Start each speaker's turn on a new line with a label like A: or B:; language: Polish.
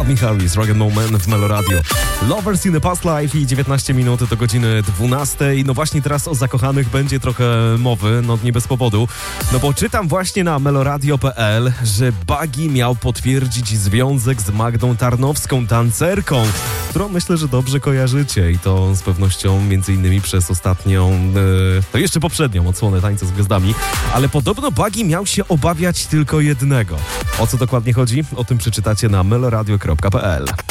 A: Calvin Harris, Rock and Moment w Meloradio. Lovers in the Past Life i 19 minut do godziny 12. No właśnie teraz o zakochanych będzie trochę mowy, no nie bez powodu. No bo czytam właśnie na meloradio.pl, że Buggy miał potwierdzić związek z Magdą Tarnowską, tancerką, którą myślę, że dobrze kojarzycie i to z pewnością między innymi przez ostatnią, to jeszcze poprzednią odsłonę Tańca z Gwiazdami, ale podobno Buggy miał się obawiać tylko jednego. O co dokładnie chodzi? O tym przeczytacie na meloradio.pl.